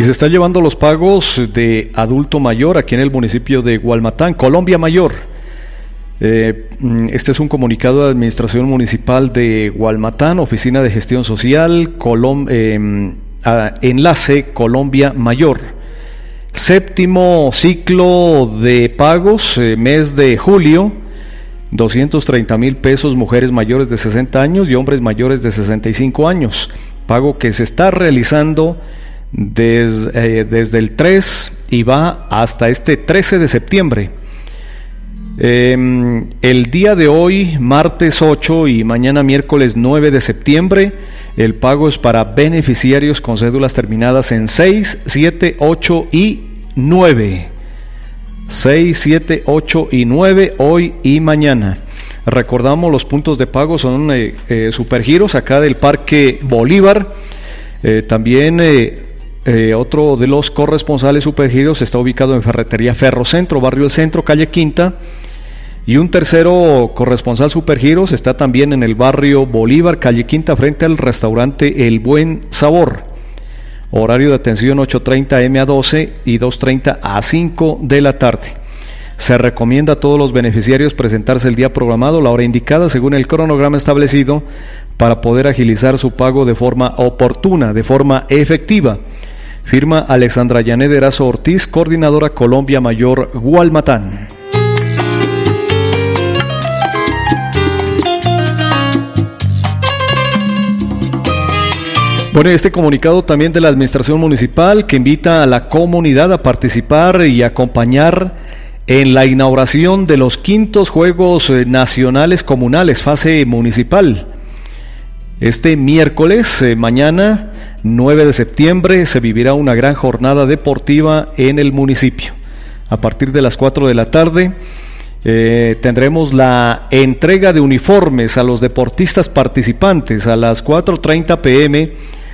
se está llevando los pagos de adulto mayor aquí en el municipio de Gualmatán, Colombia Mayor. Este es un comunicado de Administración Municipal de Gualmatán, Oficina de Gestión Social, enlace Colombia Mayor. Séptimo ciclo de pagos, mes de julio, 230,000 pesos, mujeres mayores de 60 años y hombres mayores de 65 años. Pago que se está realizando desde el 3 y va hasta este 13 de septiembre. El día de hoy, martes 8 y mañana miércoles 9 de septiembre, el pago es para beneficiarios con cédulas terminadas en 6, 7, 8 y 9. 6, 7, 8 y 9 hoy y mañana. Recordamos, los puntos de pago son Supergiros acá del Parque Bolívar. También otro de los corresponsales Supergiros está ubicado en Ferretería Ferrocentro, Barrio El Centro, calle Quinta. Y un tercero corresponsal Supergiros está también en el Barrio Bolívar, calle Quinta, frente al restaurante El Buen Sabor. Horario de atención 8:30 am a 12 y 2:30 a 5 de la tarde. Se recomienda a todos los beneficiarios presentarse el día programado, la hora indicada, según el cronograma establecido, para poder agilizar su pago de forma oportuna, de forma efectiva. Firma Alexandra Yanet Erazo Ortiz, coordinadora Colombia Mayor Gualmatán. Bueno, este comunicado también de la Administración Municipal, que invita a la comunidad a participar y acompañar en la inauguración de los 5º Juegos Nacionales Comunales, fase municipal. Este miércoles, mañana, 9 de septiembre, se vivirá una gran jornada deportiva en el municipio. A partir de las 4 de la tarde, tendremos la entrega de uniformes a los deportistas participantes. A las 4:30 p.m.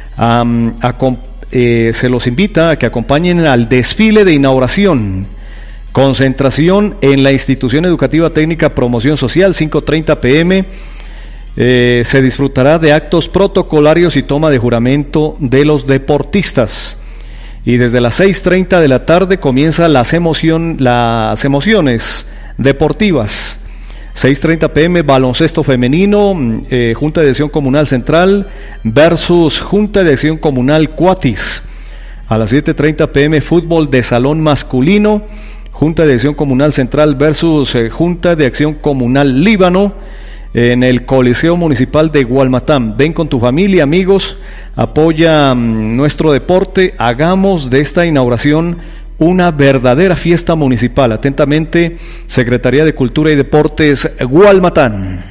Se los invita a que acompañen al desfile de inauguración. Concentración en la Institución Educativa Técnica Promoción Social, 5:30 p.m. Se disfrutará de actos protocolarios y toma de juramento de los deportistas. Y desde las 6:30 de la tarde comienzan las emociones deportivas. 6:30 p.m. baloncesto femenino, Junta de Acción Comunal Central versus Junta de Acción Comunal Cuatis. A las 7:30 p.m. fútbol de salón masculino, Junta de Acción Comunal Central versus Junta de Acción Comunal Líbano, en el Coliseo Municipal de Gualmatán. Ven con tu familia, amigos, apoya nuestro deporte, hagamos de esta inauguración una verdadera fiesta municipal. Atentamente, Secretaría de Cultura y Deportes, Gualmatán.